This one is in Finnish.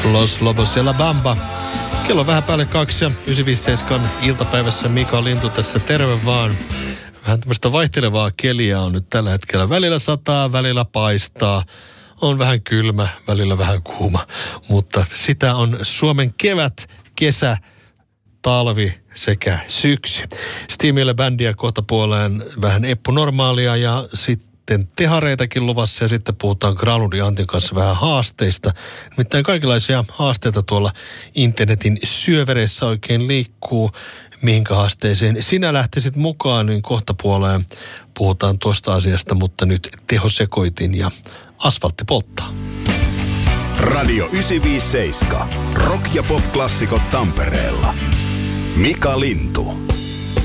Los Lobos ja La Bamba. Kello on vähän päälle 2 ja 957 iltapäivässä Mika Lintu tässä, terve vaan. Vähän tämmöistä vaihtelevaa keliä on nyt tällä hetkellä. Välillä sataa, välillä paistaa. On vähän kylmä, välillä vähän kuuma. Mutta sitä on Suomen kevät, kesä, talvi sekä syksy. Steamille bändiä kohta puoleen vähän Eppu Normaalia ja sitten tehareitakin luvassa ja sitten puhutaan Granlundin Antin kanssa vähän haasteista. Nimittäin kaikenlaisia haasteita tuolla internetin syövereissä oikein liikkuu. Mihinkä haasteeseen sinä lähtisit mukaan, niin kohta puoleen puhutaan tuosta asiasta, mutta nyt tehosekoitin ja asfaltti polttaa. Radio 957. Rock- ja pop-klassikot Tampereella. Mika Lintu.